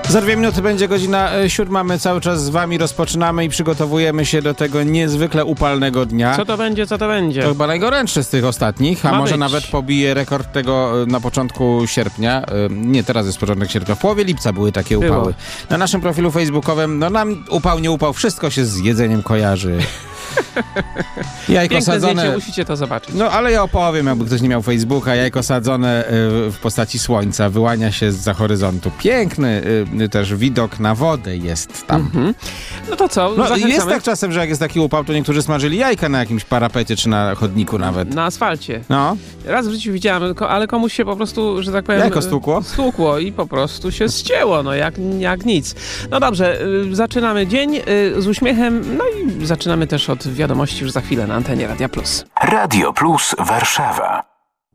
Za 2 minuty będzie godzina 7. My cały czas z wami rozpoczynamy i przygotowujemy się do tego niezwykle upalnego dnia. Co to będzie? To chyba najgorętszy z tych ostatnich, a może nawet pobije rekord tego na początku sierpnia. Nie, teraz jest początek sierpnia. W połowie lipca były takie upały. Na naszym profilu facebookowym, nam upał, nie upał, wszystko się z jedzeniem kojarzy. Jajko piękne sadzone. Zdjęcie, musicie to zobaczyć. Ale ja opowiem, jakby ktoś nie miał Facebooka. Jajko sadzone w postaci słońca wyłania się zza horyzontu. Piękny też widok na wodę jest tam. No to co? Jest tak czasem, że jak jest taki upał, to niektórzy smażyli jajka na jakimś parapecie czy na chodniku nawet. Na asfalcie. No. Raz w życiu widziałem, ale komuś się po prostu, że tak powiem... Jajko stłukło? Stłukło i po prostu się zcięło, jak nic. No dobrze, zaczynamy dzień z uśmiechem, no i zaczynamy też od wiadomości już za chwilę na antenie Radia Plus. Radio Plus Warszawa.